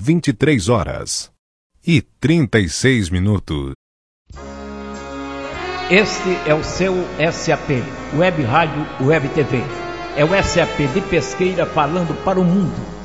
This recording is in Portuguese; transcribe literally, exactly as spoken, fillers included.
vinte e três horas e trinta e seis minutos. Este é o seu S A P, Web Rádio Web T V. É o S A P de Pesqueira falando para o mundo.